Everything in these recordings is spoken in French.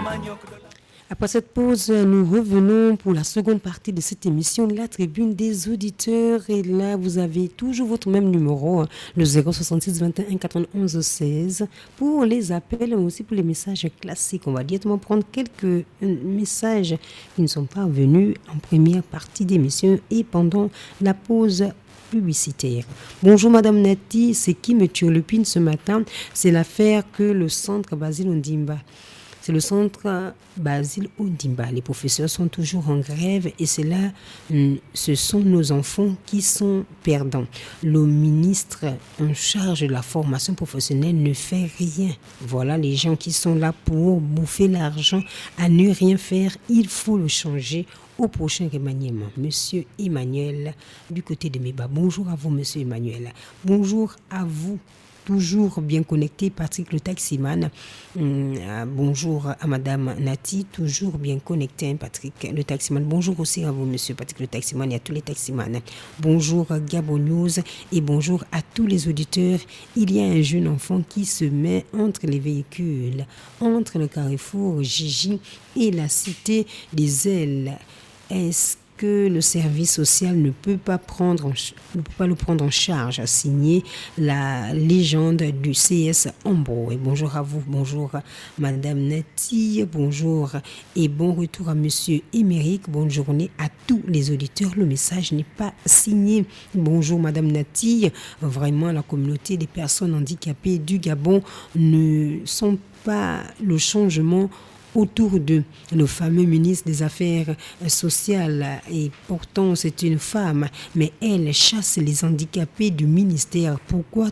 Après cette pause, nous revenons pour la seconde partie de cette émission, la tribune des auditeurs. Et là, vous avez toujours votre même numéro, le 066 21 91 16, pour les appels, mais aussi pour les messages classiques. On va directement prendre quelques messages qui ne sont pas venus en première partie d'émission et pendant la pause publicitaire. Bonjour Madame Nati, c'est qui me turlupine ce matin? C'est l'affaire que le centre Basile Ondimba. C'est le centre Basile Ondimba. Les professeurs sont toujours en grève et c'est là, ce sont nos enfants qui sont perdants. Le ministre en charge de la formation professionnelle ne fait rien. Voilà les gens qui sont là pour bouffer l'argent à ne rien faire. Il faut le changer au prochain remaniement. Monsieur Emmanuel, du côté de Méba. Bonjour à vous, Monsieur Emmanuel. Bonjour à vous. Toujours bien connecté, Patrick le taximan. Bonjour à Madame Nati, toujours bien connecté, Patrick le taximan. Bonjour aussi à vous, Monsieur Patrick le taximan et à tous les taximans. Bonjour Gabon News et bonjour à tous les auditeurs. Il y a un jeune enfant qui se met entre les véhicules, entre le carrefour Gigi et la cité des Ailes. Est-ce que le service social ne peut pas le prendre en charge, a signé la légende du CS Ambro. Et bonjour à vous, bonjour Madame Nati, bonjour et bon retour à Monsieur Émeric, bonne journée à tous les auditeurs. Le message n'est pas signé. Bonjour Madame Nati, vraiment la communauté des personnes handicapées du Gabon ne sont pas le changement autour de le fameux ministre des Affaires sociales. Et pourtant, c'est une femme, mais elle chasse les handicapés du ministère. Pourquoi?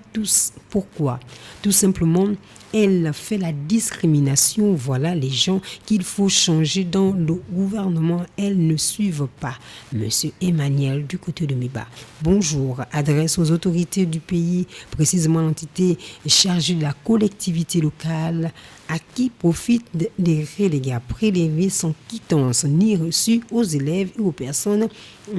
Tout simplement, elle fait la discrimination. Voilà les gens qu'il faut changer dans le gouvernement. Elles ne suivent pas. Monsieur Emmanuel, du côté de Miba. Bonjour. Adresse aux autorités du pays, précisément l'entité chargée de la collectivité locale, à qui profitent les relégués prélevés sans quittance ni reçu aux élèves et aux personnes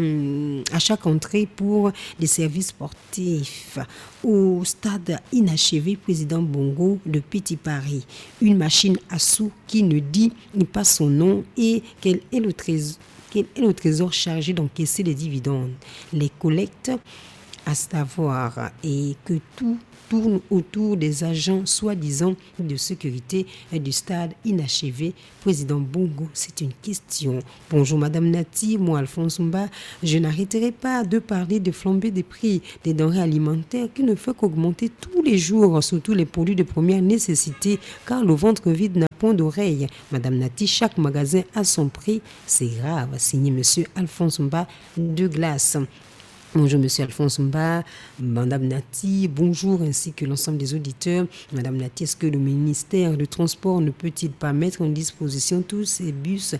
à chaque entrée pour des services sportifs. Au stade inachevé, président Bongo de Petit Paris, une machine à sous qui ne dit pas son nom et quel est le trésor chargé d'encaisser les dividendes, les collectes, à savoir, et que tout tourne autour des agents soi-disant de sécurité du stade inachevé. Président Bongo, c'est une question. Bonjour Madame Nati, moi Alphonse Mba, je n'arrêterai pas de parler de flambée des prix des denrées alimentaires qui ne fait qu'augmenter tous les jours, surtout les produits de première nécessité, car le ventre vide n'a point d'oreille. Madame Nati, chaque magasin a son prix, c'est grave, signé Monsieur Alphonse Mba de Glace. Bonjour Monsieur Alphonse Mba, Madame Nati, bonjour ainsi que l'ensemble des auditeurs. Madame Nati, est-ce que le ministère du Transport ne peut-il pas mettre en disposition tous ces bus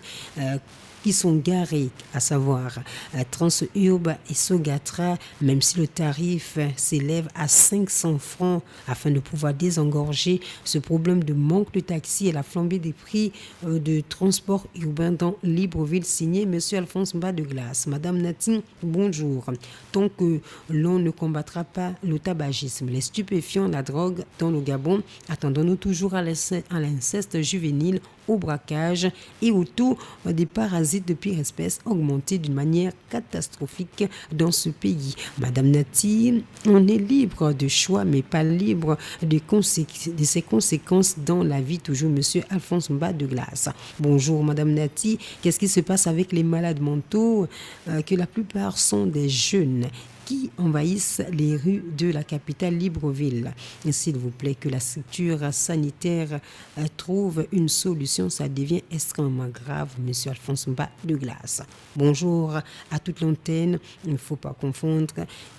qui sont garés, à savoir Transurb et Sogatra, même si le tarif s'élève à 500 francs afin de pouvoir désengorger ce problème de manque de taxi et la flambée des prix de transport urbain dans Libreville, signé Monsieur Alphonse Mba de Glace. Madame Nati, bonjour. Tant que l'on ne combattra pas le tabagisme, les stupéfiants, la drogue dans le Gabon, attendons-nous toujours à l'inceste juvénile, au braquage et au taux des parasites de pire espèce augmenté d'une manière catastrophique dans ce pays. Madame Nati, on est libre de choix mais pas libre de ses conséquences dans la vie. Toujours Monsieur Alphonse Mba de Glace. Bonjour Madame Nati, qu'est-ce qui se passe avec les malades mentaux que la plupart sont des jeunes qui envahissent les rues de la capitale Libreville? Et s'il vous plaît, que la structure sanitaire trouve une solution, ça devient extrêmement grave, Monsieur Alphonse Mba de Glace. Bonjour à toute l'antenne, il ne faut pas confondre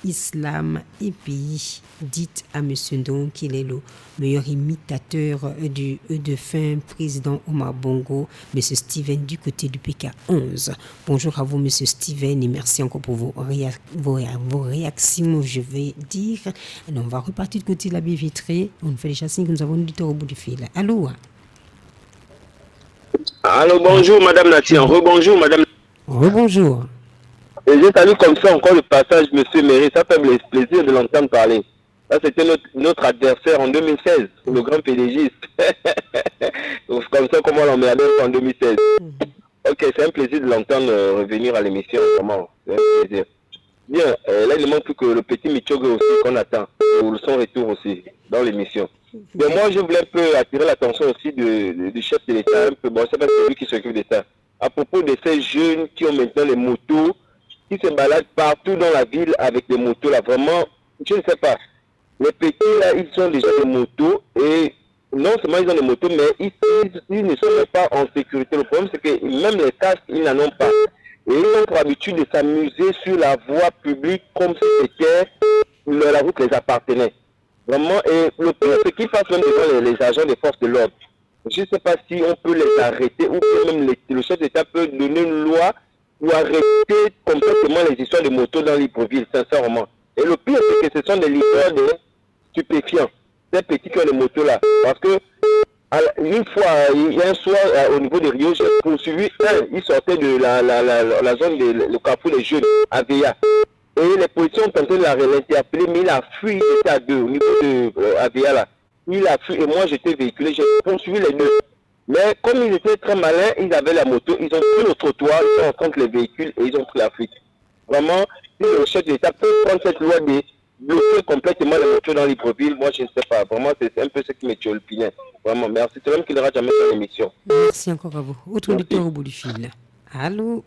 islam et pays. Dites à Monsieur Ndong qu'il est le meilleur imitateur du défunt président Omar Bongo, Monsieur Steven du côté du PK11. Bonjour à vous Monsieur Steven et merci encore pour vos réactions, je vais dire. Alors, on va repartir du côté de la baie vitrée. On fait déjà signe que nous avons un auditeur au bout du fil. Allô? Allô, bonjour Madame Nati. Rebonjour Madame. Rebonjour. Et j'ai salué comme ça encore le passage Monsieur Méry. Ça fait plaisir de l'entendre parler. Ça, c'était notre adversaire en 2016, le grand PDGiste. Donc, comme ça, comment on l'emmerdait en 2016. Ok, c'est un plaisir de l'entendre revenir à l'émission, vraiment. C'est un plaisir. Bien, là, il ne manque plus que le petit Michogue aussi qu'on attend, pour son retour aussi dans l'émission. Mais moi, je voulais un peu attirer l'attention aussi du chef de l'État, un peu, bon, c'est pas celui qui s'occupe de ça, à propos de ces jeunes qui ont maintenant les motos, qui se baladent partout dans la ville avec des motos, là, vraiment, je ne sais pas. Les petits, là, ils ont déjà des motos, et non seulement ils ont des motos, mais ils ne sont même pas en sécurité. Le problème, c'est que même les casques, ils n'en ont pas. Et ils ont pour habitude de s'amuser sur la voie publique comme si c'était la route les appartenait. Vraiment, et le pire, c'est qu'ils passent même devant les agents des forces de l'ordre. Je ne sais pas si on peut les arrêter ou même le chef d'État peut donner une loi pour arrêter complètement les histoires de motos dans l'Hypoville, sincèrement. Et le pire, c'est que ce sont des livreurs de stupéfiants, ces petits qui ont les motos là. Parce que une fois, il y a un soir au niveau de Rio, j'ai poursuivi un, il sortait de la zone le carrefour des jeunes, à Veya. Et les policiers ont tenté de l'interpeller, mais il a fui, il était à deux, au niveau de Aveya là. Il a fui et moi j'étais véhiculé, j'ai poursuivi les deux. Mais comme ils étaient très malins, ils avaient la moto, ils ont pris le trottoir, ils sont contre les véhicules et ils ont pris la fuite. Vraiment, si le chef de l'État peut prendre cette loi de bloquer complètement les motos dans l'Hypoville, moi je ne sais pas. Vraiment, c'est un peu ce qui me turlupinait. Vraiment, merci. C'est même qu'il n'aura jamais fait l'émission. Merci encore à vous. Autre auditeur au bout du fil. Allô?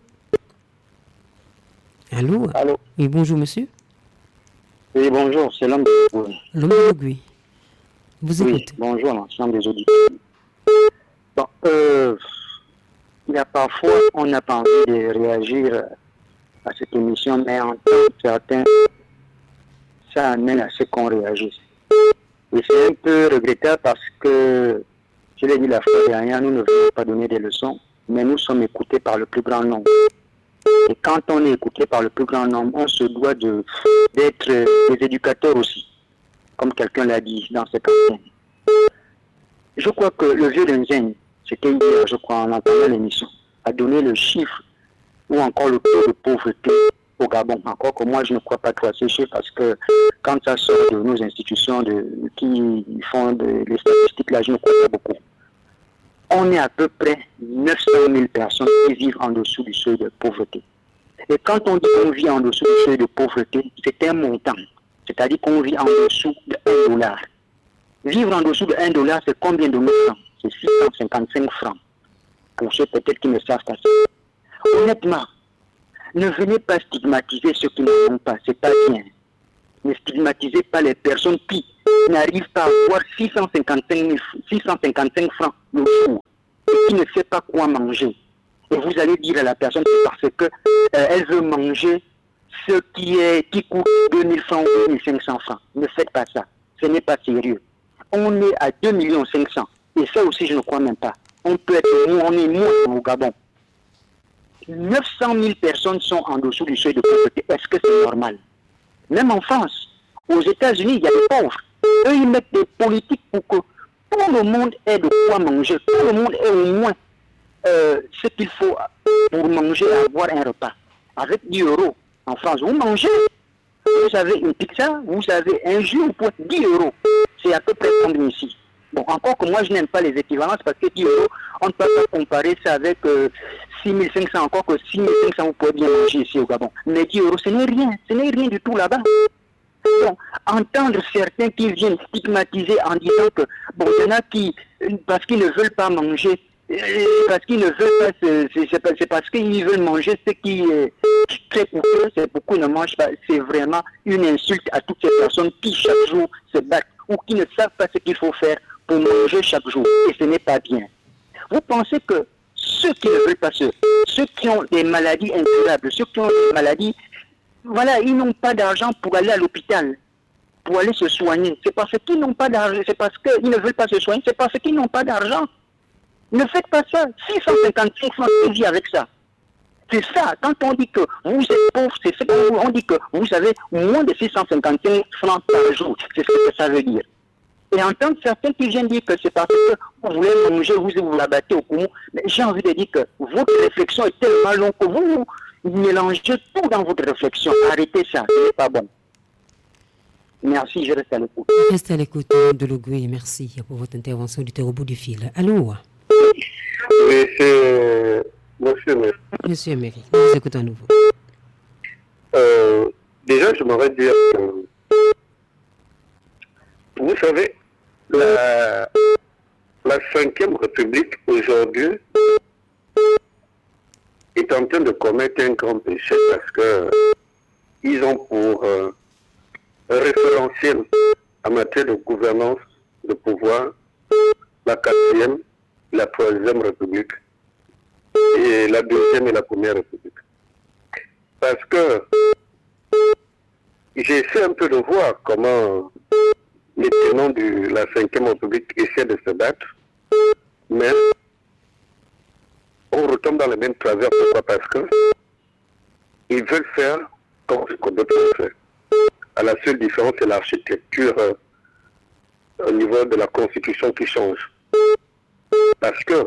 Allô? Allô? Oui, bonjour monsieur. Oui, bonjour, c'est l'homme de Logui. L'homme de Logui. Vous écoutez. Oui, bonjour l'ensemble des auditeurs. Bon, il y a parfois, on n'a pas envie de réagir à cette émission, mais en tant que certains, ça amène à ce qu'on réagisse. Et c'est un peu regrettable parce que, je l'ai dit la fois dernière, nous ne voulons pas donner des leçons, mais nous sommes écoutés par le plus grand nombre. Et quand on est écouté par le plus grand nombre, on se doit d'être des éducateurs aussi, comme quelqu'un l'a dit dans cette antenne. Je crois que le vieux Denzen, c'était hier, je crois, en entendant l'émission, a donné le chiffre ou encore le taux de pauvreté au Gabon. Encore que moi, je ne crois pas trop à ces chiffres parce que quand ça sort de nos institutions qui font les statistiques, là, je ne crois pas beaucoup. On est à peu près 900 000 personnes qui vivent en dessous du seuil de pauvreté. Et quand on dit qu'on vit en dessous du seuil de pauvreté, c'est un montant. C'est-à-dire qu'on vit en dessous de $1. Vivre en dessous de $1, c'est combien de francs? C'est 655 francs. Pour ceux peut-être qui ne savent pas ça. Honnêtement, ne venez pas stigmatiser ceux qui n'en ont pas, c'est pas bien. Ne stigmatisez pas les personnes qui n'arrivent pas à avoir 655 francs le jour et qui ne sait pas quoi manger. Et vous allez dire à la personne parce que elle veut manger ce qui coûte 2000 francs ou 2500 francs. Ne faites pas ça. Ce n'est pas sérieux. On est à 2 500 000. Et ça aussi, je ne crois même pas. On est moins au Gabon. 900 000 personnes sont en dessous du seuil de pauvreté. Est-ce que c'est normal? Même en France, aux États-Unis, il y a des pauvres. Eux, ils mettent des politiques pour que tout le monde ait de quoi manger. Tout le monde ait au moins ce qu'il faut pour manger et avoir un repas. Avec 10 € en France, vous mangez. Vous avez une pizza, vous avez un jus pour 10 €. C'est à peu près comme ici. Bon, encore que moi, je n'aime pas les équivalences parce que 10 €, on ne peut pas comparer ça avec 6500, encore que 6500, vous pouvez bien manger ici au Gabon. Mais 10 €, ce n'est rien. Ce n'est rien du tout là-bas. Donc, entendre certains qui viennent stigmatiser en disant que, bon, il y en a qui, parce qu'ils ne veulent pas manger, parce qu'ils ne veulent pas, c'est parce qu'ils veulent manger ce qui est très coûteux, c'est beaucoup ne mangent pas. C'est vraiment une insulte à toutes ces personnes qui chaque jour se battent ou qui ne savent pas ce qu'il faut faire pour manger chaque jour. Et ce n'est pas bien. Vous pensez que ceux qui ne veulent pas, ceux qui ont des maladies incurables, ceux qui ont des maladies, voilà, ils n'ont pas d'argent pour aller à l'hôpital, pour aller se soigner. C'est parce qu'ils n'ont pas d'argent, c'est parce qu'ils ne veulent pas se soigner, c'est parce qu'ils n'ont pas d'argent. Ne faites pas ça. 655 francs, qui vit avec ça. C'est ça. Quand on dit que vous êtes pauvre, c'est ce qu'on dit que vous avez moins de 655 francs par jour. C'est ce que ça veut dire. Et entendre certains qui viennent dire que c'est parce que vous voulez manger, vous la battez au poumon. Mais j'ai envie de dire que votre réflexion est tellement longue que vous mélangez tout dans votre réflexion. Arrêtez ça, ce n'est pas bon. Merci, je reste à l'écoute. Restez à l'écoute de Logui. Merci pour votre intervention du au bout du fil. Allô? Monsieur Méry. Monsieur Méry, nous vous écoutons à nouveau. Déjà, je m'aurais dit que, vous savez, la 5e République aujourd'hui est en train de commettre un grand péché parce que ils ont pour référentiel en matière de gouvernance, de pouvoir, la 4e, la 3e République et la 2e et la 1re République. Parce que j'ai essayé un peu de voir comment les tenants de la 5e République essaient de se battre, mais on retombe dans les mêmes travers. Pourquoi? Parce que ils veulent faire comme ce qu'on d'autres fait. À la seule différence, c'est l'architecture au niveau de la Constitution qui change. Parce que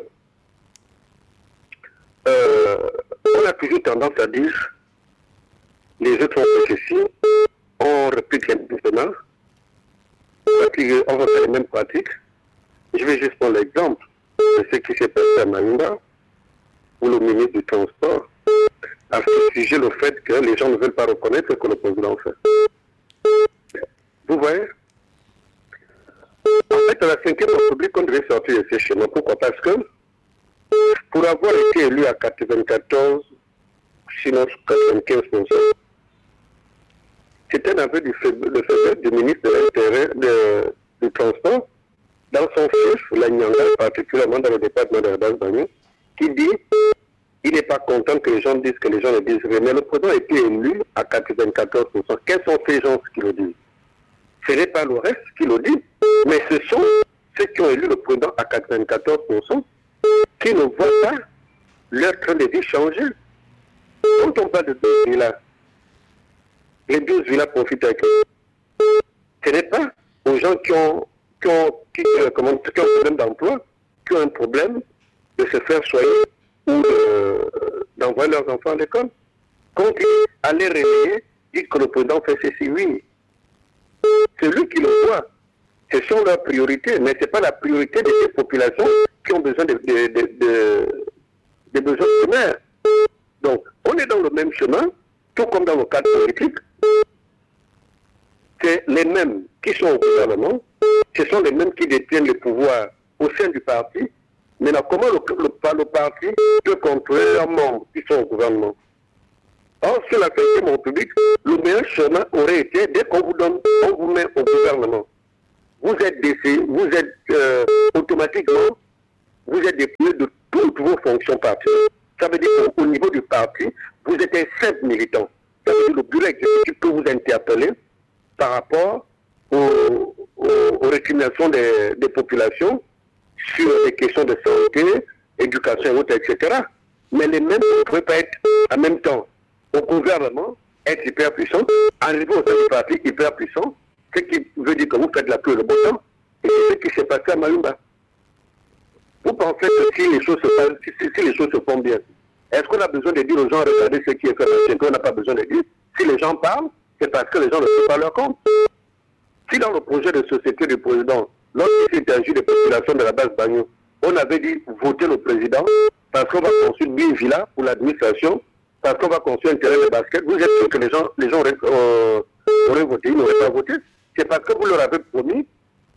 on a toujours tendance à dire les autres ont fait ceci, on réplique exactement, on va faire les mêmes pratiques. Je vais juste prendre l'exemple de ce qui s'est passé à Mayumba, où le ministre du Transport a fustigé le fait que les gens ne veulent pas reconnaître ce que le président fait. Vous voyez? En fait, à la 5e République, on devait sortir de ces schémas. Pourquoi? Parce que pour avoir été élu à 94, sinon 95%, c'était un aveu de faiblesse du ministre de l'Intérieur du Transport, dans son fiche, la Nyanga, particulièrement dans le département de Bas-Bagnou, qui dit il n'est pas content que les gens disent que les gens le disent. Mais le président a été élu à 94%. Quels sont ces gens qui le disent? Ce n'est pas le reste qui le dit, mais ce sont ceux qui ont élu le président à 94% qui ne voient pas leur train de vie changer. Quand on parle de 12 villas, les 12 villas profitent avec eux. Ce n'est pas aux gens qui ont un problème d'emploi, qui ont un problème de se faire soigner ou d'envoyer leurs enfants à l'école. Quand ils allaient réveiller, disent que le président fait ceci, oui. C'est lui qui le voit. Ce sont leurs priorités, mais ce n'est pas la priorité de ces populations qui ont besoin des besoins primaires. Donc, on est dans le même chemin, tout comme dans le cadre politique. C'est les mêmes qui sont au gouvernement, ce sont les mêmes qui détiennent le pouvoir au sein du parti. Maintenant, comment le parti peut contrôler leurs membres qui sont au gouvernement? Or, sur la 5e République, le meilleur chemin aurait été, dès qu'on vous donne, on vous met au gouvernement. Vous êtes vous êtes automatiquement, vous êtes dépouillé de toutes vos fonctions partielles. Ça veut dire qu'au niveau du parti, vous êtes un simple militant. Ça veut dire le bureau exécutif que vous interpellez par rapport aux récriminations des populations sur les questions de santé, éducation et autres, etc. Mais les mêmes ne pouvaient pas être en même temps au gouvernement, être hyper puissant, arriver au sein du parti hyper puissant, ce qui veut dire que vous faites la pluie et le beau temps, et c'est ce qui s'est passé à Mayumba. Vous pensez que si les choses se font bien, est-ce qu'on a besoin de dire aux gens, regardez ce qui est fait, c'est qu'on n'a pas besoin de dire? Si les gens parlent, c'est parce que les gens ne font pas leur compte. Si dans le projet de société du président, lorsqu'il s'est agi des populations de la base Bagnou, on avait dit voter le président parce qu'on va construire 10 villas pour l'administration, parce qu'on va construire un terrain de basket, vous êtes sûr que les gens auraient voté, ils n'auraient pas voté. C'est parce que vous leur avez promis.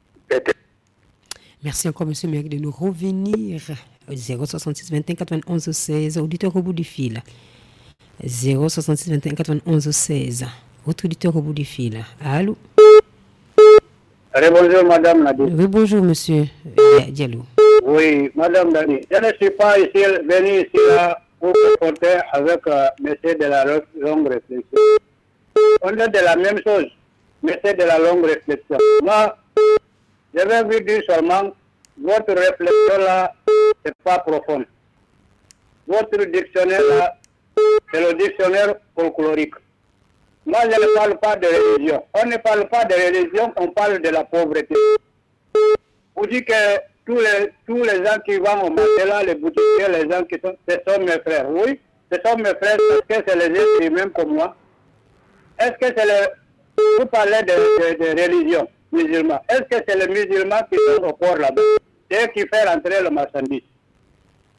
Merci encore, M. Méry, de nous revenir. 066 21 91 16, auditeur au bout du fil. 066 21 91 16, autre auditeur au bout du fil. Allô? Bonjour, Madame Nadi. Oui, bonjour, monsieur Diallo. Oui, Madame Nadi. Je ne suis pas venu ici là, pour porter avec monsieur de la longue réflexion. On est de la même chose, mais c'est de la longue réflexion. Moi, je vais vous dire seulement, votre réflexion là, c'est pas profond. Votre dictionnaire là, c'est le dictionnaire folklorique. Moi, je ne parle pas de religion. On ne parle pas de religion, on parle de la pauvreté. Vous dites que tous les gens qui vont au marché là, les boutiquiers, les gens qui sont, ce sont mes frères. Oui, ce sont mes frères parce que c'est les êtres humains comme moi. Est-ce que c'est vous parlez de religion musulmane. Est-ce que c'est les musulmans qui sont au port là-bas? C'est eux qui font rentrer le marchandise.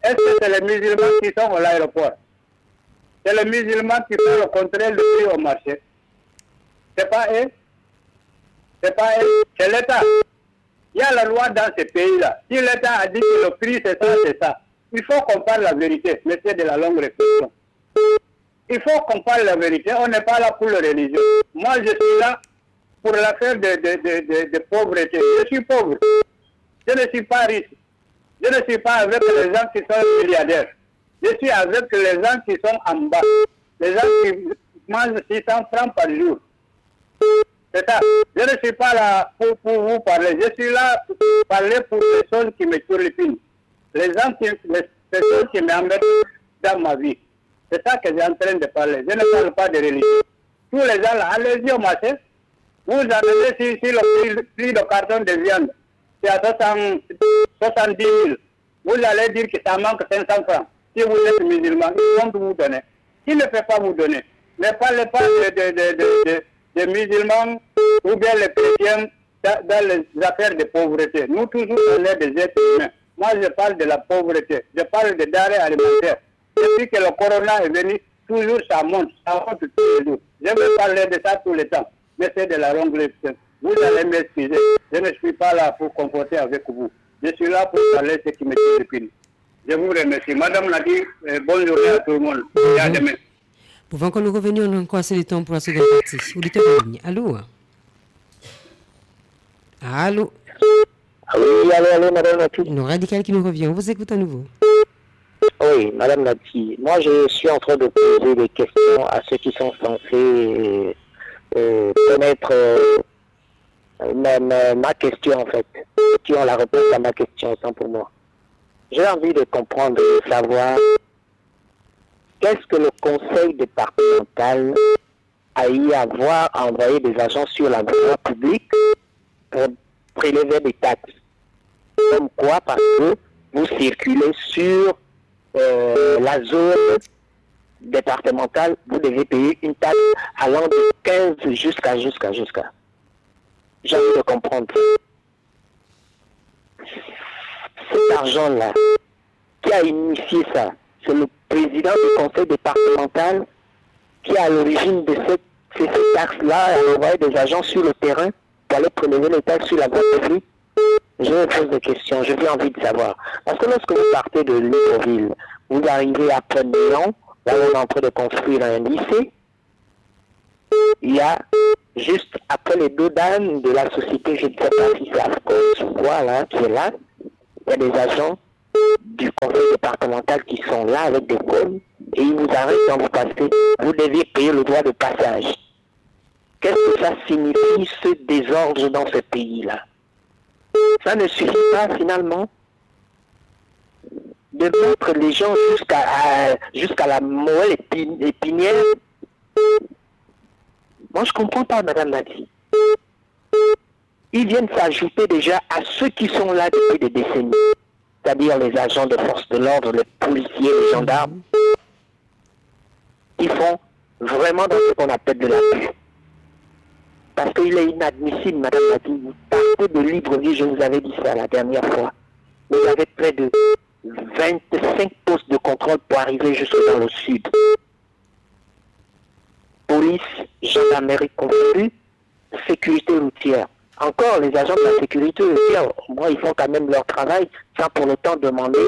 Est-ce que c'est les musulmans qui sont à l'aéroport? C'est les musulmans qui font le contrôle du prix au marché. C'est pas eux. C'est pas eux. C'est l'État. Il y a la loi dans ces pays-là. Si l'État a dit que le prix c'est ça, c'est ça. Il faut qu'on parle la vérité, mais c'est de la longue réflexion. Il faut qu'on parle la vérité. On n'est pas là pour la religion. Moi, je suis là pour l'affaire de pauvreté. Je suis pauvre. Je ne suis pas riche. Je ne suis pas avec les gens qui sont milliardaires. Je suis avec les gens qui sont en bas. Les gens qui mangent 600 francs par jour. C'est ça. Je ne suis pas là pour vous parler. Je suis là pour parler pour les choses qui me turlupinent. Les choses qui m'embêtent dans ma vie. C'est ça que j'ai en train de parler. Je ne parle pas de religion. Tous les gens là, allez-y au marché. Vous avez ici le prix de carton de viande. C'est à 70 000. Vous allez dire que ça manque 500 francs. Si vous êtes musulman, ils vont vous donner. Ils ne peuvent pas vous donner. Ne parlez pas de musulmans ou bien les chrétiens dans les affaires de pauvreté. Nous, toujours, on est des êtres humains. Moi, je parle de la pauvreté. Je parle de denrées alimentaires. Depuis que le corona est venu, toujours ça monte tous les jours. Je vais parler de ça tout le temps. Mais c'est de la longue réflexion. Vous allez m'excuser. Je ne suis pas là pour comporter avec vous. Je suis là pour parler de ce qui me tient. Je vous remercie. Madame Nadi, bonne journée à tout le monde. Et à demain. Pouvant que nous revenions, on a encore assez de temps pour la seconde partie. Auditeur en ligne. Allô? Allô? Oui, allô, Madame Nati. Une radicale qui nous revient. On vous écoute à nouveau. Oui, Madame Nati. Moi, je suis en train de poser des questions à ceux qui sont censés connaître ma question, en fait. Qui ont la réponse à ma question, autant pour moi. J'ai envie de comprendre et de savoir qu'est-ce que le conseil départemental a eu à voir à envoyer des agents sur la voie publique pour prélever des taxes. Comme quoi, parce que vous circulez sur la zone départementale, vous devez payer une taxe allant de 15 jusqu'à. J'ai envie de comprendre. Cet argent-là, qui a initié ça? C'est le président du conseil départemental qui est à l'origine de ces taxes-là et a envoyé des agents sur le terrain pour aller prélever les taxes sur la voie publique. Je me pose des questions, j'ai envie de savoir. Parce que lorsque vous partez de Libreville, vous arrivez à Pont-Néant, là on est en train de construire un lycée. Il y a juste après les deux dames de la société, je ne sais pas si c'est AFCOS ou quoi là, qui est là, il y a des agents du conseil départemental qui sont là avec des cônes et ils vous arrêtent quand vous passez. Vous devez payer le droit de passage. Qu'est-ce que ça signifie, ce désordre dans ce pays-là? Ça ne suffit pas finalement de mettre les gens jusqu'à la moelle épinière. Moi je ne comprends pas, Madame Nadi. Ils viennent s'ajouter déjà à ceux qui sont là depuis des décennies, c'est-à-dire les agents de force de l'ordre, les policiers, les gendarmes. Ils font vraiment dans ce qu'on appelle de l'abus. Parce qu'il est inadmissible, Madame Nadi, vous partez de Libreville, je vous avais dit ça la dernière fois. Vous avez près de 25 postes de contrôle pour arriver jusque dans le sud. Police, gendarmerie confondue, sécurité routière. Encore, les agents de la sécurité routière, moi, ils font quand même leur travail sans pour le temps demander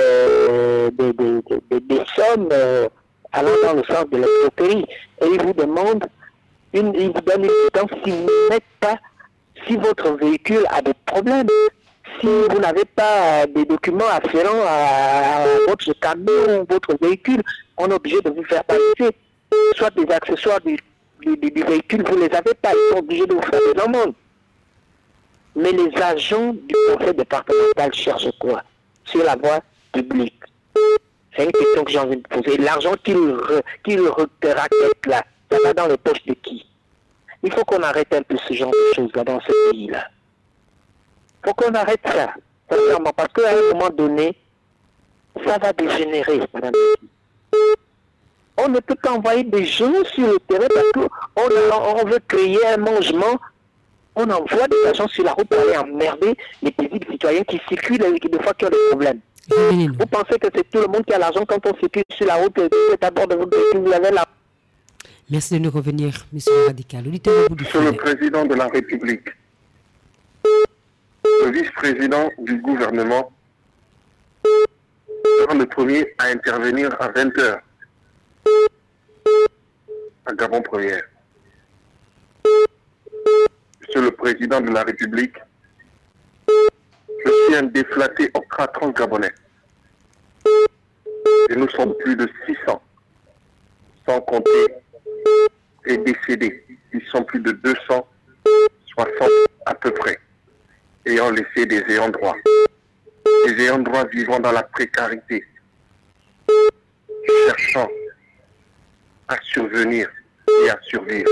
des sommes allant dans le sens de l'escroquerie. Et ils vous demandent, ils vous donnent une temps si vous n'êtes pas, si votre véhicule a des problèmes, si vous n'avez pas des documents afférents à votre camion ou votre véhicule, on est obligé de vous faire passer. Soit des accessoires du véhicule, vous ne les avez pas, ils sont obligés de vous faire des amendes. Mais les agents du conseil départemental cherchent quoi? Sur la voie publique. C'est une question que j'ai envie de poser. L'argent qu'ils raquettent là, ça va dans les poches de qui? Il faut qu'on arrête un peu ce genre de choses là dans ce pays-là. Il faut qu'on arrête ça, sincèrement, parce qu'à un moment donné, ça va dégénérer, madame. On ne peut pas envoyer des gens sur le terrain parce qu'on veut créer un mangement. On envoie des agents sur la route pour aller emmerder les paisibles citoyens qui circulent et des fois qui ont des problèmes. Revenez-nous. Vous pensez que c'est tout le monde qui a l'argent quand on circule sur la route, vous êtes à bord de votre véhicule, vous avez la... Merci de nous revenir, monsieur Radical. Auditeur au bout du Monsieur le fil. Président de la République, le vice-président du gouvernement sera le premier à intervenir à 20h à Gabon Première. Monsieur le Président de la République, je suis un déflaté octratron gabonais. Et nous sommes plus de 600, sans compter les décédés. Ils sont plus de 260 à peu près, ayant laissé des ayants droit. Des ayants droit vivant dans la précarité, cherchant à survenir et à survivre.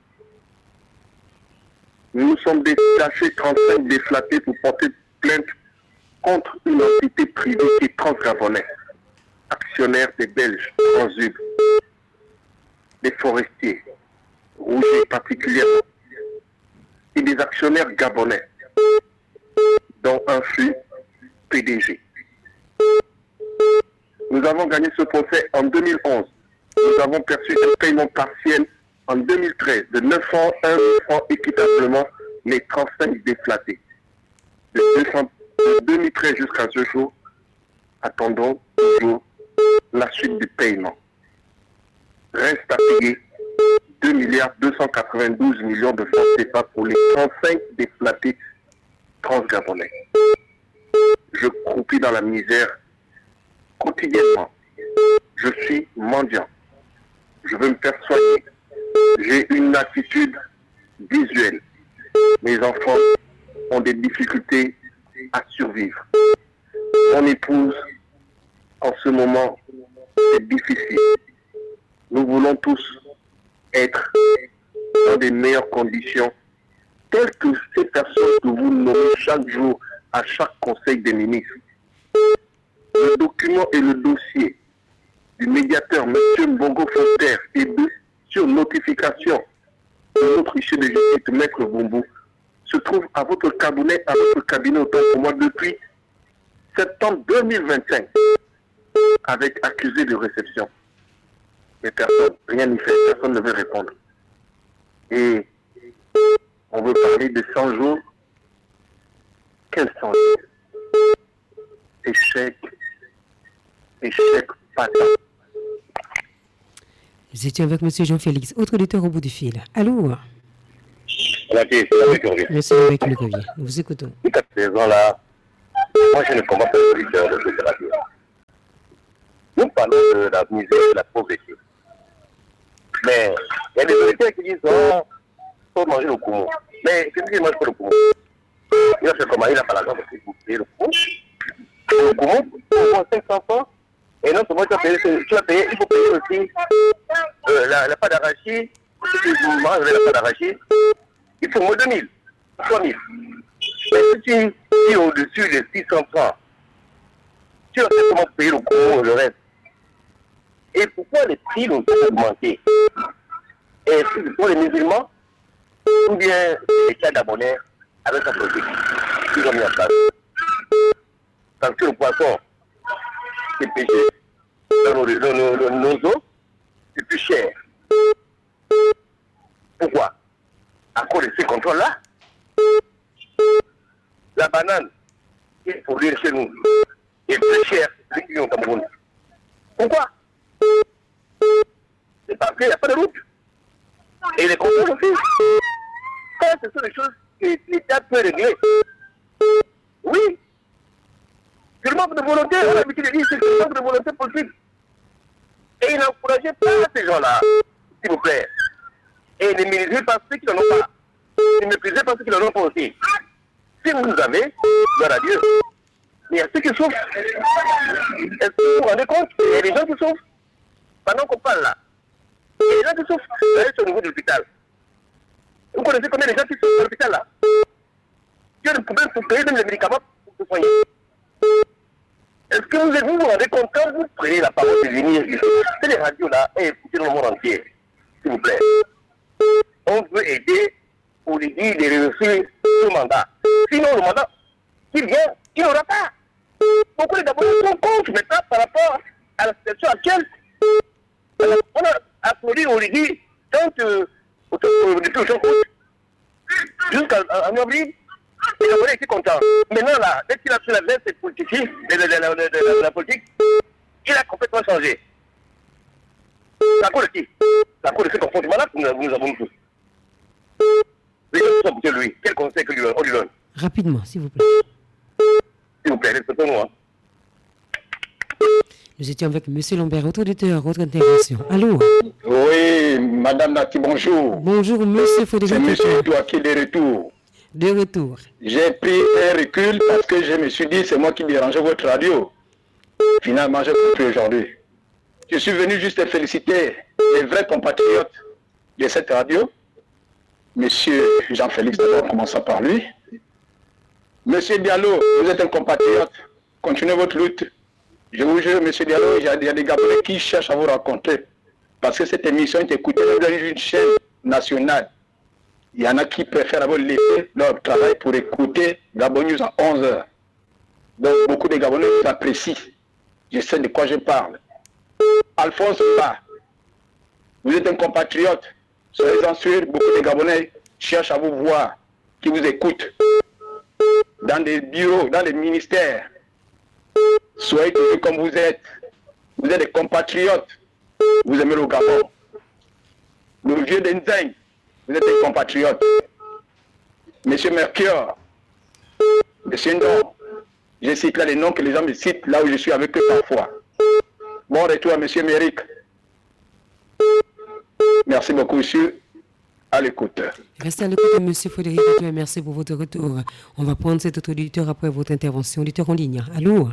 Nous nous sommes déplacés 35 déflatés pour porter plainte contre une entité privée qui est Transgabonais, actionnaire des Belges, Transub, des forestiers, rouges particulièrement, et des actionnaires gabonais, dont un fut PDG. Nous avons gagné ce procès en 2011. Nous avons perçu un paiement partiel en 2013 de 901 000 francs équitablement les 35 déflatés. De 2013 jusqu'à ce jour, attendons toujours la suite du paiement. Reste à payer 2 292 millions de francs CFA pour les 35 déflatés transgabonais. Je croupis dans la misère quotidiennement. Je suis mendiant. Je veux me faire soigner. J'ai une attitude visuelle. Mes enfants ont des difficultés à survivre. Mon épouse, en ce moment, c'est difficile. Nous voulons tous être dans des meilleures conditions, telles que ces personnes que vous nommez chaque jour à chaque conseil des ministres. Le document et le dossier du médiateur M. Mbongo Foster et sur notification de notre huissier de justice, Maître Bombou, se trouve à votre cabinet autant pour moi depuis septembre 2025, avec accusé de réception. Mais personne, rien n'y fait, personne ne veut répondre. Et on veut parler de 100 jours. Quels 100 jours? Échec, patin. Nous étions avec M. Jean-Félix, autre auditeur au bout du fil. Allô? Monsieur avec le Govier, nous vous écoutons. Toute cette saison-là, moi je ne comprends pas le auditeur de cette radio. Nous parlons de la misère et de la pauvreté. Mais il y a des auditeurs qui disent oh, il faut manger le poumon. Mais qu'est-ce qu'il mange pour le poumon? Il a fait comment? Il n'a pas l'argent pour payer le poumon. Le poumon, pour avoir 500 francs. Et non seulement tu vas payer, il faut payer aussi la pâte d'arachide. Si tu manges la pâte d'arachide, il faut moins de 2000, 3000. Mais si tu es au-dessus des 600 francs, tu vas faire comment payer le poumon et le reste. Et pourquoi les prix ont augmenté? Et pour les musulmans, ou bien l'État d'abonnaire avec sa politique qu'ils ont mis en place. Parce que le poisson, c'est péché. Dans nos eaux, c'est plus cher. Pourquoi? À cause de ces contrôles-là. La banane, qui est produite chez nous, est plus chère que ce qu'il y a au Cameroun. Pourquoi? C'est parce qu'il n'y a pas de route. Et les contrôles aussi. Ça, ce sont des choses que l'État peut régler. Oui. C'est le manque de volonté, on a l'habitude de dire, c'est le manque de volonté politique. Et il n'encourageait pas ces gens-là, s'il vous plaît. Et ne méprisez pas ceux qui n'en ont pas. Ne méprisez pas ceux qui n'en ont pas aussi. Si vous en avez, gloire à Dieu. Mais il y a ceux qui souffrent. Est-ce que vous vous rendez compte? Il y a des gens qui souffrent. Pendant qu'on parle là. Il y a des gens qui souffrent. Vous allez au niveau de l'hôpital. Vous connaissez combien de gens qui souffrent à l'hôpital là? Qui ont des problèmes pour payer même les médicaments pour se soigner. Est-ce que vous vous rendez compte quand vous prenez la parole de venir ici, c'est les radios là, et écoutez le monde entier, s'il vous plaît. On veut aider pour lui dire de réussir ce mandat. Sinon le mandat, s'il vient, il n'aura pas. Beaucoup de Gabonais sont contre maintenant par rapport à la situation actuelle. On a applaudi Origi tant depuis le jour jusqu'en avril. Les Gabonais étaient contents. Maintenant, là, dès qu'il a pris la veste de la politique, il a complètement changé. C'est à cause de qui? C'est à cause de ce comportement-là que nous avons tous. Les gens sont pour lui. Quel conseil on lui donne? Rapidement, s'il vous plaît. S'il vous plaît, respectez-moi. Nous étions avec M. Lambert, auditeur, votre intervention. Allô? Oui, Madame Nati, bonjour. Bonjour, M. Frédéric. C'est M. Edouard qui est de retour. De retour. J'ai pris un recul parce que je me suis dit, c'est moi qui dérangeais votre radio. Finalement, j'ai compris aujourd'hui. Je suis venu juste féliciter les vrais compatriotes de cette radio. Monsieur Jean-Félix, d'abord, commençons par lui. Monsieur Diallo, vous êtes un compatriote. Continuez votre lutte. Je vous jure, monsieur Diallo, il y a des Gabonais qui cherchent à vous rencontrer. Parce que cette émission est écoutée dans une chaîne nationale. Il y en a qui préfèrent avoir laissé leur travail pour écouter Gabon News à 11h. Donc beaucoup de Gabonais apprécient. Je sais de quoi je parle. Alphonse Ba, vous êtes un compatriote. Soyez-en sûrs, beaucoup de Gabonais cherchent à vous voir, qui vous écoutent. Dans des bureaux, dans les ministères. Soyez toujours comme vous êtes. Vous êtes des compatriotes. Vous aimez le Gabon. Le vieux Denzeng, vous êtes des compatriotes. Monsieur Mercure, Monsieur Ndon, je cite là les noms que les gens me citent là où je suis avec eux parfois. Bon retour à Monsieur Méric. Merci beaucoup, monsieur. À l'écoute. Restez à l'écoute, M. Frédéric. Merci pour votre retour. On va prendre cet autre auditeur après votre intervention. Auditeur en ligne. Allô?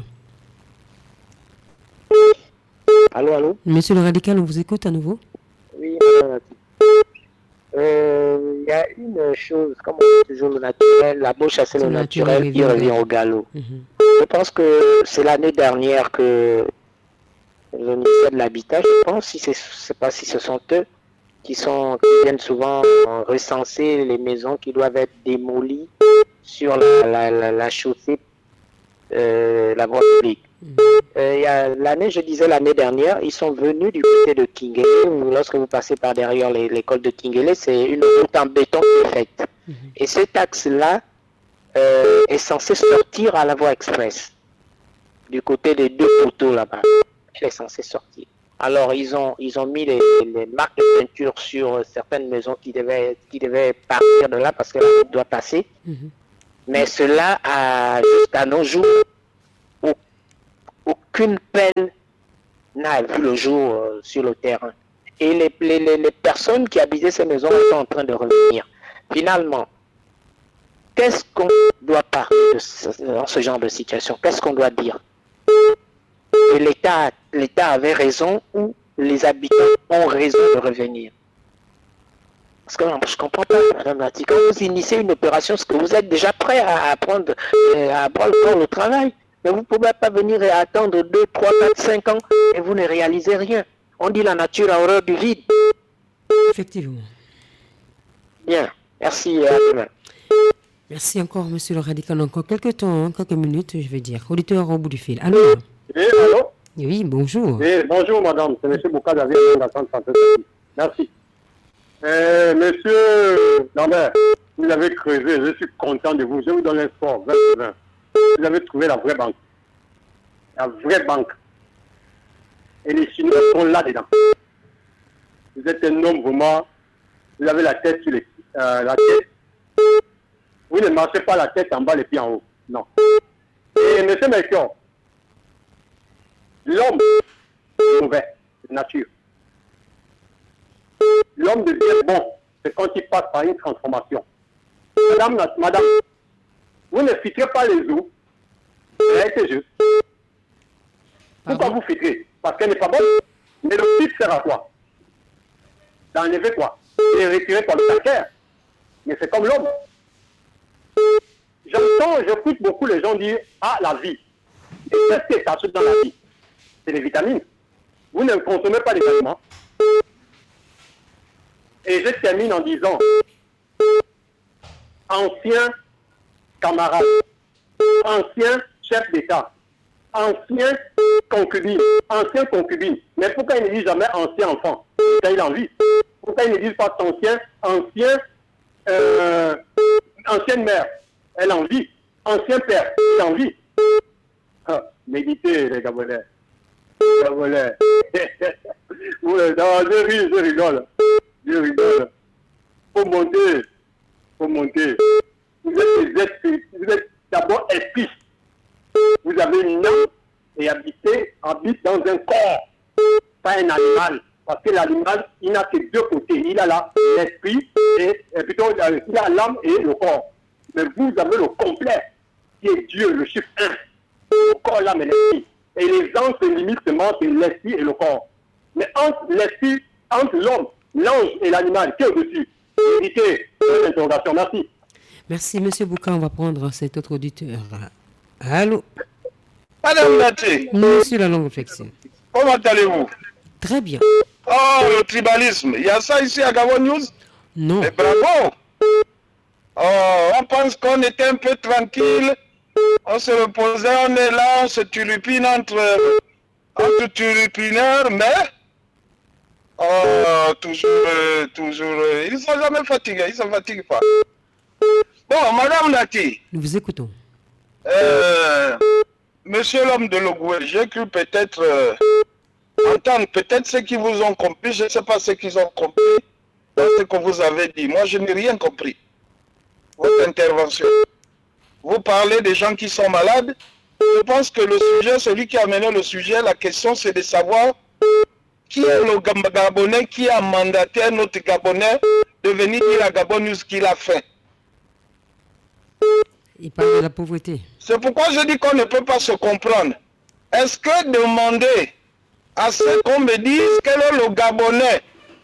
Allô, allô? Monsieur le radical, on vous écoute à nouveau? Oui, madame. Il y a une chose, comme on dit toujours le naturel, la beau chasser le naturel qui revient au galop. Je pense que c'est l'année dernière que le ministère de l'Habitat, je pense, si c'est pas si ce sont eux qui viennent souvent recenser les maisons qui doivent être démolies sur la chaussée, la voie publique. Je disais l'année dernière, ils sont venus du côté de Kingele. Lorsque vous passez par derrière l'école de Kingele, c'est une route en béton qui est faite. Et cet axe-là est censé sortir à la voie express, du côté des deux poteaux là-bas. Il est censé sortir. Alors ils ont mis les marques de peinture sur certaines maisons qui devaient partir de là parce que la route doit passer. Mais cela jusqu'à nos jours, aucune peine n'a vu le jour sur le terrain. Et les personnes qui habitaient ces maisons sont en train de revenir. Finalement, qu'est-ce qu'on doit parler dans ce genre de situation? Qu'est-ce qu'on doit dire? Et l'État avait raison ou les habitants ont raison de revenir? Parce que je ne comprends pas, Madame Nati. Quand vous initiez une opération, est-ce que vous êtes déjà prêt à prendre le travail? Mais vous ne pouvez pas venir et attendre 2, 3, 4, 5 ans et vous ne réalisez rien. On dit la nature a horreur du vide. Effectivement. Bien, merci et à demain. Merci encore, monsieur le radical. Encore quelques temps, quelques minutes, je vais dire. Auditeur au bout du fil. Allô? Oui, allô? Oui, bonjour. Oui, bonjour, madame. C'est M. Bouka David de la Centre Santé. Merci. Monsieur Lambert, vous avez creusé. Je suis content de vous. Je vous donne un score. 20. Vous avez trouvé la vraie banque. La vraie banque. Et les Chinois sont là-dedans. Vous êtes un homme vraiment. Vous avez la tête sur la tête. Vous ne marchez pas la tête en bas, les pieds en haut. Non. Et M. Melchior, l'homme est mauvais, c'est nature. L'homme devient bon, c'est quand il passe par une transformation. Madame, vous ne filtrez pas les eaux. C'est juste. Pourquoi vous filtrez? Parce qu'elle n'est pas bonne. Mais le filtre sert à quoi? D'enlever quoi? Et retirer quoi? Le calcaire. Mais c'est comme l'homme. J'écoute beaucoup les gens dire, ah, la vie. Et qu'est-ce qui s'ajoute dans la vie? C'est les vitamines. Vous ne consommez pas les aliments. Et je termine en disant, ancien camarade, ancien chef d'État, ancien concubine, mais pourquoi ils ne disent jamais ancien enfant? Quand il en vit. Pourquoi ils ne disent pas ancienne mère, elle en vit, ancien père, il en vit. Ah, méditez les Gabonais. Je rigole. Faut monter. Vous êtes des esprits, vous êtes d'abord esprit. Vous avez une âme et habite dans un corps, pas un animal. Parce que l'animal, il n'a que deux côtés. Il a l'esprit et plutôt il a l'âme et le corps. Mais vous avez le complet, qui est Dieu, le chiffre 1. Le corps, l'âme et l'esprit. Et les anges se limitent seulement sur l'esprit et le corps. Mais entre l'homme, l'ange et l'animal, qui est au-dessus? Évitez l'interrogation. Merci. Merci, Monsieur Bouka. On va prendre cet autre auditeur. Allô? Madame Naté. Monsieur la longue réflexion. Comment allez-vous? Très bien. Oh, le tribalisme. Il y a ça ici à Gabon News? Non. Mais bravo. Oh, on pense qu'on était un peu tranquille. On se reposait, on est là, on se turlupine entre turlupineurs, mais toujours, ils ne sont jamais fatigués, ils ne se fatiguent pas. Bon, Madame Nati. Nous vous écoutons. Monsieur l'homme de Logoué, j'ai cru peut-être entendre peut-être ceux qui vous ont compris, je ne sais pas ce qu'ils ont compris dans ce que vous avez dit. Moi, je n'ai rien compris. Votre intervention. Vous parlez des gens qui sont malades. Je pense que le sujet, celui qui a mené le sujet, la question c'est de savoir qui est le Gabonais qui a mandaté un autre Gabonais de venir dire à Gabon News qu'il a fait. Il parle de la pauvreté. C'est pourquoi je dis qu'on ne peut pas se comprendre. Est-ce que demander à ce qu'on me dise quel est le Gabonais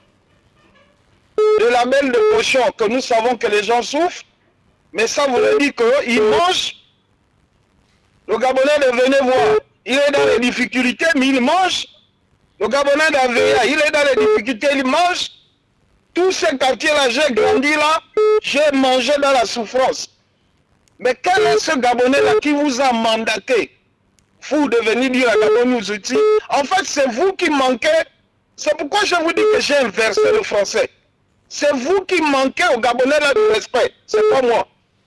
de la belle de cochon, que nous savons que les gens souffrent, mais ça voulait dire qu'ils mangent. Le Gabonais de venez voir, il est dans les difficultés, mais il mange. Le Gabonais d'Aveya, il est dans les difficultés, il mange. Tous ces quartiers-là, j'ai grandi là, j'ai mangé dans la souffrance. Mais quel est ce Gabonais-là qui vous a mandaté, vous, de venir dire à Gabon News ici? En fait, c'est vous qui manquez. C'est pourquoi je vous dis que j'ai inversé le français. C'est vous qui manquez au Gabonais-là de respect. C'est pas moi.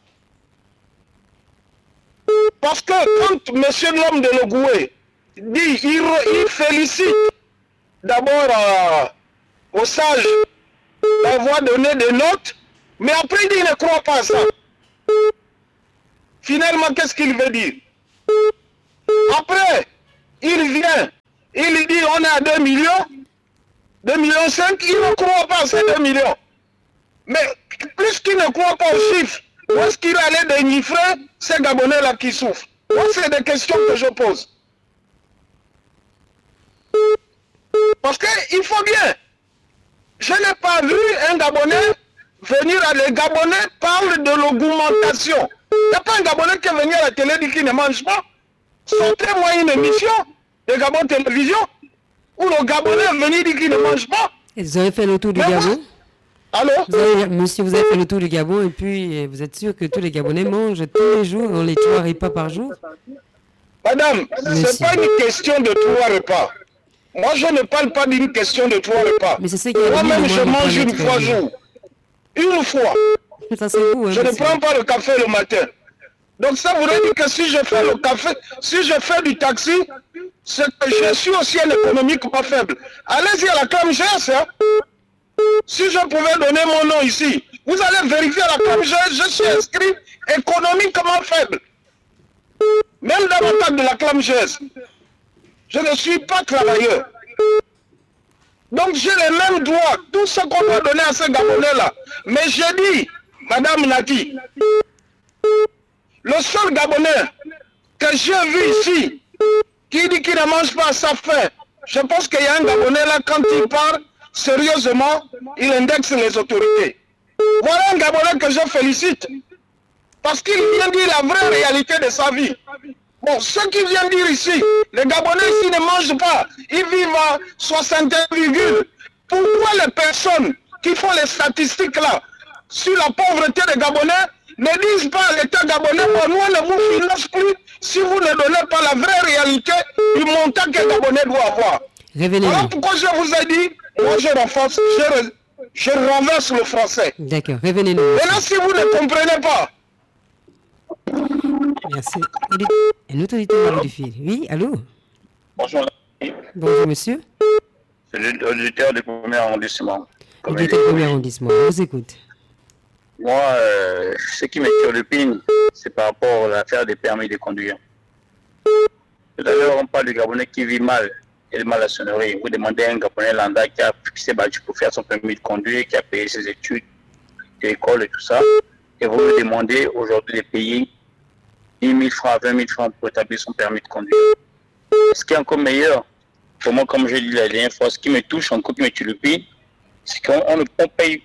Parce que quand monsieur l'homme de Logoué dit, il félicite d'abord aux sages d'avoir donné des notes, mais après il dit, il ne croit pas à ça. Finalement, qu'est-ce qu'il veut dire? Après, il vient, il dit, on est à 2 millions, 2,5 millions, il ne croit pas à ces 2 millions. Mais plus qu'il ne croit pas aux chiffres, où est-ce qu'il allait dénifrer ces Gabonais-là qui souffrent? Moi, c'est des questions que je pose. Parce qu'il faut bien. Je n'ai pas vu un Gabonais venir à les Gabonais parlent de l'augmentation. Il n'y a pas un Gabonais qui est venu à la télé et dit qu'il ne mange pas. Sortez-moi une émission de Gabon Télévision où le Gabonais est venu dire qu'il ne mange pas. Et vous avez fait le tour du Gabon? Allô? Monsieur, vous avez fait le tour du Gabon et puis vous êtes sûr que tous les Gabonais mangent tous les jours, on les 3 repas par jour? Madame, ce n'est pas une question de 3 repas. Moi, je ne parle pas d'une question de 3 repas. Mais c'est moi-même, je mange une fois jour. Une fois. Ça, c'est vous, hein, je ne prends pas le café le matin. Donc ça voudrait dire que si je fais le café, si je fais du taxi, c'est que je suis aussi un économiquement faible. Allez-y à la ClamGS, hein. Si je pouvais donner mon nom ici, vous allez vérifier à la ClamGS, je suis inscrit économiquement faible. Même dans le cadre de la ClamGS, je ne suis pas travailleur. Donc j'ai les mêmes droits, tout ce qu'on doit donner à ces Gabonais-là. Mais j'ai dit, Madame Nati, le seul Gabonais que j'ai vu ici, qui dit qu'il ne mange pas à sa faim, je pense qu'il y a un Gabonais là, quand il parle, sérieusement, il indexe les autorités. Voilà un Gabonais que je félicite. Parce qu'il vient dire la vraie réalité de sa vie. Bon, ceux qui viennent dire ici, les Gabonais ici ne mangent pas, ils vivent à 61 virgule. Pourquoi les personnes qui font les statistiques là, sur la pauvreté des Gabonais, ne disent pas à l'État gabonais, bon, nous on ne vous finance plus, si vous ne donnez pas la vraie réalité du montant qu'un Gabonais doit avoir. Révélez-nous. Voilà pourquoi je vous ai dit, moi je renverse le français. D'accord, révélez-nous. Maintenant, si vous ne comprenez pas. Merci. Un autre auditeur du fil. Oui, allô? Bonjour. Bonjour, monsieur. C'est l'auditeur du premier arrondissement. Auditeur du premier arrondissement, on vous écoute. Moi, ce qui me turlupine, c'est par rapport à l'affaire des permis de conduire. Tout à l'heure, on parle du Gabonais qui vit mal, il est mal à sonnerie. Vous demandez à un Gabonais lambda qui s'est battu pour faire son permis de conduire, qui a payé ses études, l'école et tout ça, et vous me demandez aujourd'hui de payer 10 000 francs, 20 000 francs pour établir son permis de conduire. Ce qui est encore meilleur, pour moi, comme je l'ai dit la dernière fois, ce qui me touche encore, qui me turlupine, c'est qu'on ne paye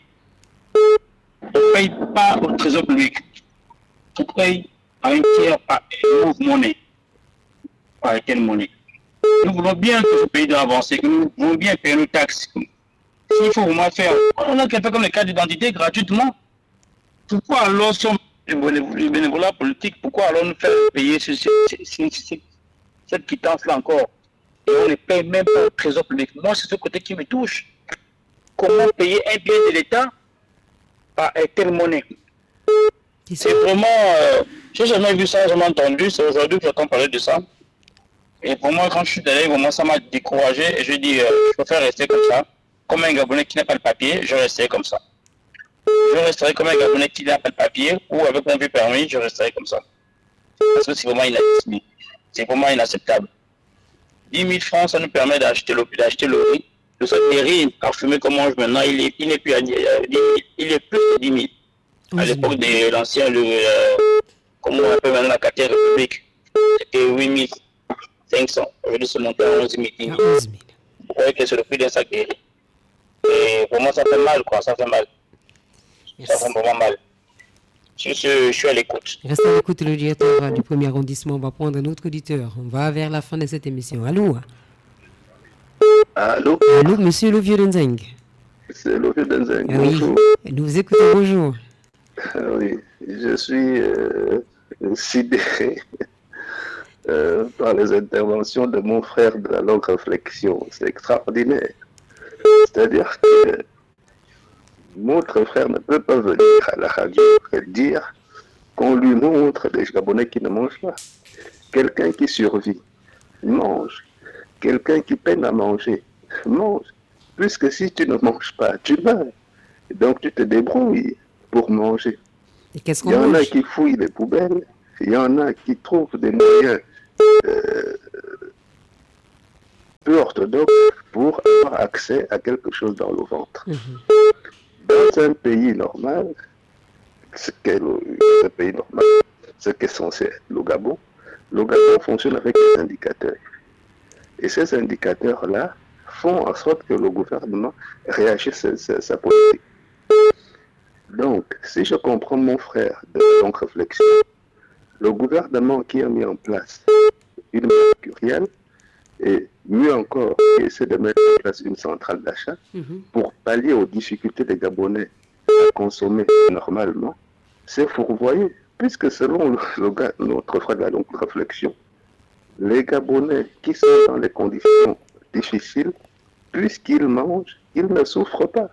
pas au trésor public. On paye à un tiers par Move Money. Par quelle monnaie? Nous voulons bien que ce pays doit avancer, que nous voulons bien payer nos taxes. S'il faut vraiment faire, on a quelqu'un comme les cartes d'identité gratuitement. Pourquoi alors si on le bénévolat politique, pourquoi alors nous faire payer cette quittance-là encore? Et on ne paye même pas au trésor public. Moi, c'est ce côté qui me touche. Comment payer un bien de l'État par telle monnaie? C'est vraiment... j'ai jamais vu ça, jamais entendu. C'est aujourd'hui que j'entends parler de ça. Et pour moi, quand je suis allé, vraiment, ça m'a découragé. Et je dis, je préfère rester comme ça. Comme un Gabonais qui n'a pas le papier, je resterai comme ça. Je resterai comme un Gabonais qui n'a pas le papier, ou avec mon vieux permis, je resterai comme ça. Parce que c'est vraiment inadmissible. C'est vraiment inacceptable. 10 000 francs, ça nous permet d'acheter le riz. Le riz parfumé qu'on mange maintenant, il est plus à 10 000. Il est plus de 10 000. À l'époque de l'ancien, comment on appelle maintenant la 4e République, c'était 8 500. Aujourd'hui, c'est monté à 11 000. Vous voyez que c'est le prix d'un sac de riz. Et pour moi, ça fait mal, quoi. Ça fait mal. Yes. Ça fait vraiment mal. Je suis à l'écoute. Restez à l'écoute, le directeur du premier arrondissement. On va prendre un autre auditeur. On va vers la fin de cette émission. Allô? Allô? Allô, monsieur Lovieux Denzeng. C'est Lovieux Denzeng. Oui. Bonjour. Nous vous écoutons, bonjour. Oui, je suis sidéré par les interventions de mon frère de la longue réflexion. C'est extraordinaire. C'est-à-dire que notre frère ne peut pas venir à la radio et dire qu'on lui montre des Gabonais qui ne mangent pas. Quelqu'un qui survit, mange. Quelqu'un qui peine à manger, mange. Puisque si tu ne manges pas, tu meurs. Donc tu te débrouilles pour manger. Et qu'est-ce Il y en a qui fouillent les poubelles, il y en a qui trouvent des moyens peu orthodoxes pour avoir accès à quelque chose dans le ventre. Dans un pays normal, ce qu'est censé être le Gabon fonctionne avec des indicateurs. Et ces indicateurs-là font en sorte que le gouvernement réagisse à sa politique. Donc, si je comprends mon frère de longue réflexion, le gouvernement qui a mis en place une mercurielle et mieux encore, qui essaie de mettre en place une centrale d'achat pour pallier aux difficultés des Gabonais à consommer normalement, c'est fourvoyer, puisque selon notre frère de la longue réflexion, les Gabonais qui sont dans des conditions difficiles, puisqu'ils mangent, ils ne souffrent pas.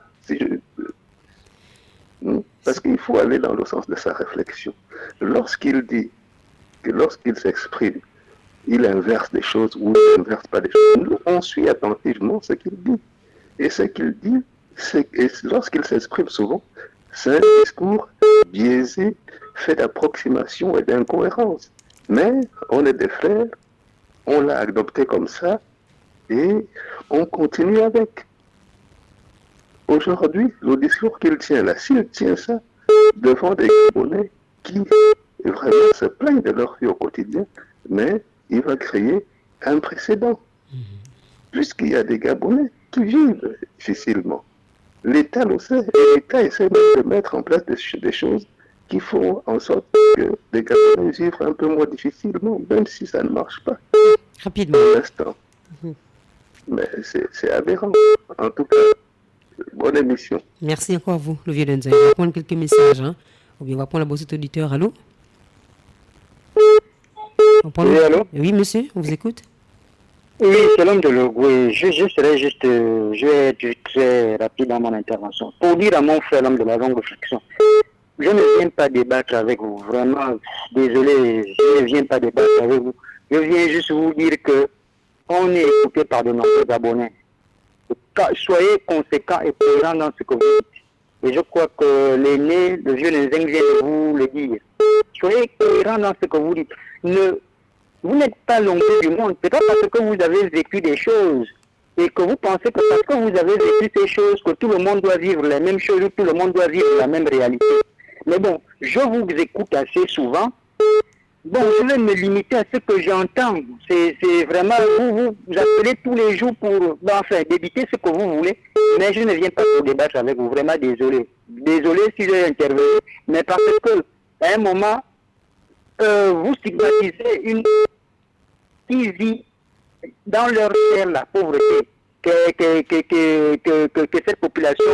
Parce qu'il faut aller dans le sens de sa réflexion. Lorsqu'il dit que lorsqu'il s'exprime, il inverse des choses ou il n'inverse pas des choses, nous, on suit attentivement ce qu'il dit. Et ce qu'il dit, lorsqu'il s'exprime souvent, c'est un discours biaisé, fait d'approximation et d'incohérence. Mais on est des frères, on l'a adopté comme ça et on continue avec. Aujourd'hui, le discours qu'il tient là, s'il tient ça devant des Gabonais qui vraiment se plaignent de leur vie au quotidien, mais il va créer un précédent. Puisqu'il y a des Gabonais qui vivent difficilement. L'État le sait, et l'État essaie même de mettre en place des choses qui font en sorte que les Gabonais vivent un peu moins difficilement, même si ça ne marche pas. Rapidement. Pour l'instant. Mais c'est aberrant. En tout cas, bonne émission. Merci encore à vous, le vieux Denzel. On va prendre quelques messages. Ou bien on va prendre la bossette auditeur. Allô? Oui, allô? Oui, monsieur, on vous écoute. Oui, c'est l'homme de Logoué. Je vais être très rapide dans mon intervention. Pour dire à mon frère, l'homme de la longue réflexion, je ne viens pas débattre avec vous. Vraiment, désolé, je ne viens pas débattre avec vous. Je viens juste vous dire que on est écouté par de nombreux abonnés. Soyez conséquents et cohérents dans ce que vous dites. Et je crois que l'aîné, le vieux Nzeng vient de vous le dire. Soyez cohérents dans ce que vous dites. Vous n'êtes pas l'ombre du monde. C'est pas parce que vous avez vécu des choses et que vous pensez que parce que vous avez vécu ces choses, que tout le monde doit vivre les mêmes choses, ou tout le monde doit vivre la même réalité. Mais bon, je vous écoute assez souvent. Bon, je vais me limiter à ce que j'entends. C'est vraiment, vous appelez tous les jours pour, débiter ce que vous voulez, mais je ne viens pas pour débattre avec vous. Vraiment désolé. Désolé si j'ai intervenu, mais parce que, à un moment, vous stigmatisez une qui vit dans leur chair la pauvreté, que cette population,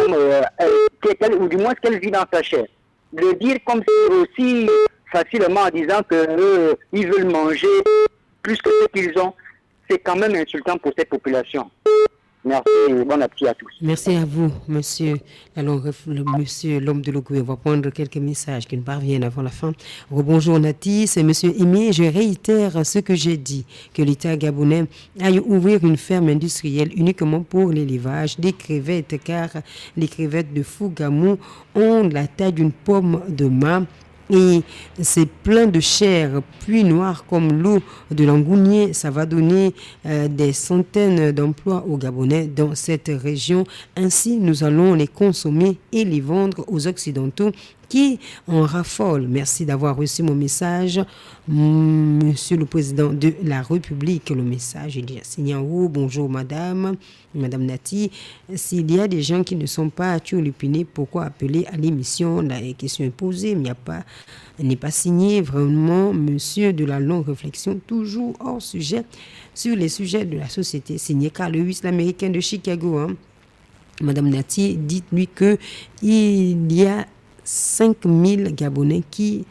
ou du moins qu'elle vit dans sa chair. Le dire comme si aussi facilement en disant qu'ils veulent manger plus que ce qu'ils ont, c'est quand même insultant pour cette population. Merci et bon appétit à tous. Merci à vous, monsieur. Alors, monsieur l'homme de Logoué, on va prendre quelques messages qui nous parviennent avant la fin. Bonjour Nati, c'est monsieur Aimé. Je réitère ce que j'ai dit, que l'État gabonais aille ouvrir une ferme industrielle uniquement pour l'élevage des crevettes, car les crevettes de Fougamou ont la taille d'une pomme de main. Et c'est plein de chair, puis noir comme l'eau de l'angounier. Ça va donner des centaines d'emplois aux Gabonais dans cette région. Ainsi, nous allons les consommer et les vendre aux Occidentaux qui en raffolent. Merci d'avoir reçu mon message, monsieur le président de la République. Le message est déjà signé en haut. Bonjour madame Nati. S'il y a des gens qui ne sont pas turlupinés, pourquoi appeler à l'émission? La question est posée, mais n'est pas signé. Vraiment, monsieur de la longue réflexion, toujours hors sujet, sur les sujets de la société. Signé Carl Lewis, l'américain de Chicago. Hein. Madame Nati, dites-lui qu'il y a 5000 Gabonais qui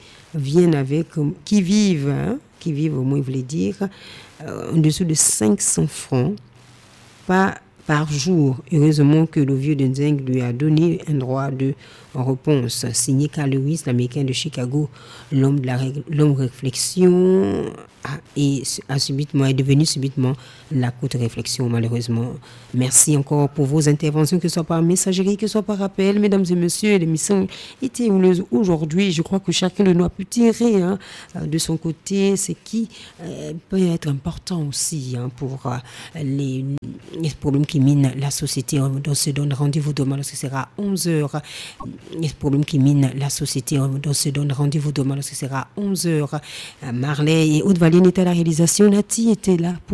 vivent, au moins, je voulais dire, en dessous de 500 francs par jour. Heureusement que le vieux Nzeng lui a donné un droit de réponse. Signé Carl Lewis, l'américain de Chicago, l'homme réflexion est devenu subitement la courte réflexion, malheureusement. Merci encore pour vos interventions, que ce soit par messagerie, que ce soit par appel. Mesdames et messieurs, l'émission était houleuse aujourd'hui. Je crois que chacun de nous a pu tirer de son côté ce qui peut être important aussi pour les problèmes qui minent la société. On se donne rendez-vous demain lorsque ce sera 11h. Les problèmes qui minent la société. On se donne rendez-vous demain lorsque ce sera 11h. Marley et Haute-Valine étaient à la réalisation. Nati était là pour